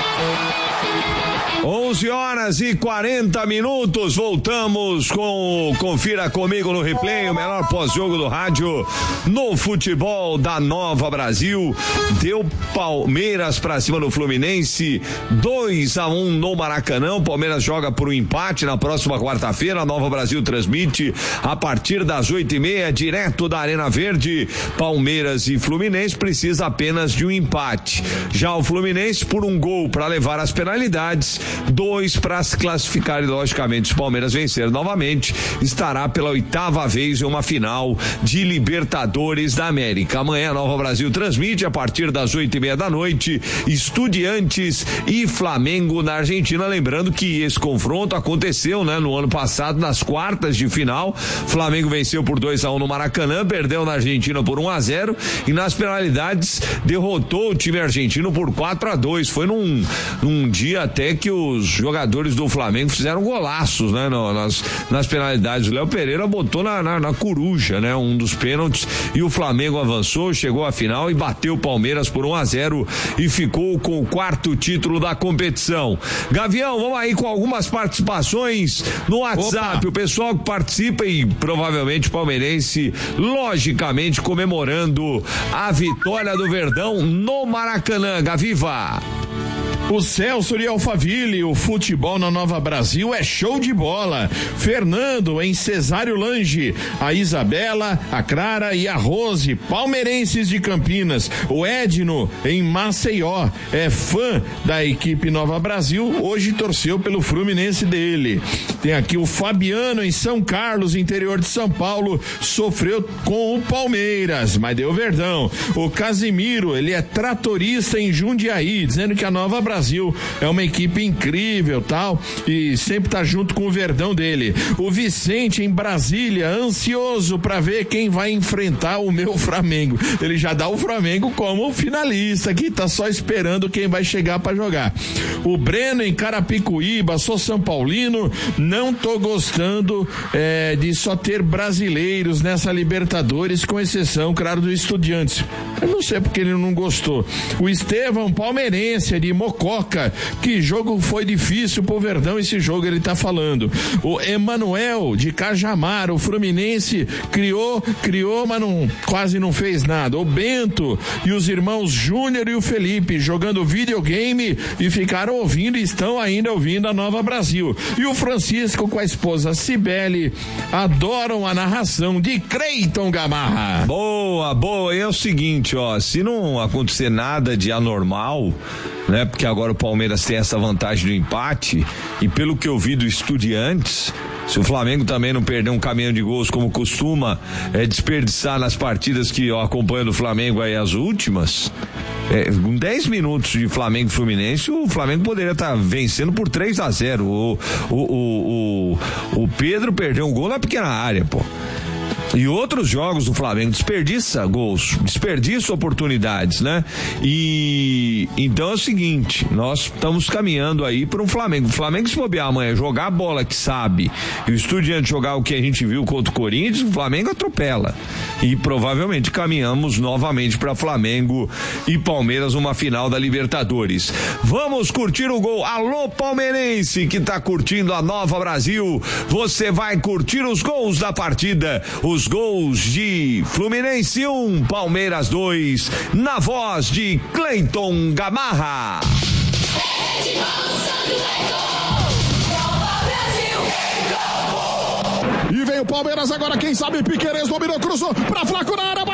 11h40, voltamos com Confira Comigo no Replay, o melhor pós-jogo do rádio no futebol da Nova Brasil. Deu Palmeiras pra cima do Fluminense, 2-1 no Maracanã. O Palmeiras joga por um empate na próxima quarta-feira. A Nova Brasil transmite a partir das 8h30, direto da Arena Verde. Palmeiras e Fluminense precisa apenas de um empate. Já o Fluminense, por um gol para levar as penalidades, 2 para se classificar, e logicamente se o Palmeiras vencer novamente, estará pela 8ª vez em uma final de Libertadores da América. Amanhã a Nova Brasil transmite a partir das 8h30 da noite, Estudiantes e Flamengo na Argentina. Lembrando que esse confronto aconteceu, né, no ano passado, nas quartas de final. Flamengo venceu por 2-1 no Maracanã, perdeu na Argentina por 1-0 e nas penalidades derrotou o time argentino por 4-2. Foi num dia até que os jogadores do Flamengo fizeram golaços, né? Nas penalidades. O Léo Pereira botou na coruja, né? Um dos pênaltis, e o Flamengo avançou, chegou à final e bateu o Palmeiras por 1-0 e ficou com o 4º título da competição. Gavião, vamos aí com algumas participações no WhatsApp. Opa. O pessoal que participa e provavelmente palmeirense, logicamente comemorando a vitória do Verdão no Maracanã. Gaviva. O Celso de Alphaville, o futebol na Nova Brasil é show de bola. Fernando em Cesário Lange, a Isabela, a Clara e a Rose, palmeirenses de Campinas. O Edno em Maceió, é fã da equipe Nova Brasil, hoje torceu pelo Fluminense dele. Tem aqui o Fabiano em São Carlos, interior de São Paulo, sofreu com o Palmeiras, mas deu Verdão. O Casimiro, ele é tratorista em Jundiaí, dizendo que a Nova Brasil é uma equipe incrível, tal, e sempre tá junto com o Verdão dele. O Vicente em Brasília, ansioso para ver quem vai enfrentar o meu Flamengo. Ele já dá o Flamengo como finalista, que tá só esperando quem vai chegar para jogar. O Breno em Carapicuíba, sou São Paulino, não tô gostando de só ter brasileiros nessa Libertadores, com exceção, claro, do Estudiantes. Eu não sei porque ele não gostou. O Estevão, palmeirense de Mococa, que jogo foi difícil pro Verdão, esse jogo ele tá falando. O Emanuel de Cajamar, o Fluminense criou, mas quase não fez nada. O Bento e os irmãos Júnior e o Felipe jogando videogame e ficaram ouvindo, e estão ainda ouvindo a Nova Brasil. E o Francisco com a esposa Cibele adoram a narração de Cleiton Gamarra. Boa, é o seguinte, ó, se não acontecer nada de anormal, né, porque agora o Palmeiras tem essa vantagem do empate, e pelo que eu vi do Estudiantes, se o Flamengo também não perder um caminhão de gols como costuma desperdiçar nas partidas que eu acompanho do Flamengo aí, as últimas, com 10 minutos de Flamengo e Fluminense, o Flamengo poderia estar vencendo por 3-0. O Pedro perdeu um gol na pequena área, pô. E outros jogos do Flamengo desperdiça gols, desperdiça oportunidades, né? E então é o seguinte, nós estamos caminhando aí para um Flamengo. O Flamengo, se bobear amanhã, jogar a bola que sabe, e o Estudiante jogar o que a gente viu contra o Corinthians, o Flamengo atropela. E provavelmente caminhamos novamente para Flamengo e Palmeiras numa final da Libertadores. Vamos curtir o gol. Alô, palmeirense que tá curtindo a Nova Brasil, você vai curtir os gols da partida. Os gols de Fluminense 1, Palmeiras 2, na voz de Cleiton Gamarra. E vem o Palmeiras agora, quem sabe Piquerez dominou, cruzou pra Flaco na área,